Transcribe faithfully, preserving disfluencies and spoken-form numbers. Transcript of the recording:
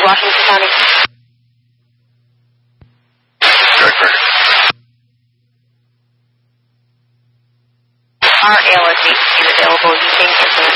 Washington County. Our A L S H is available. You can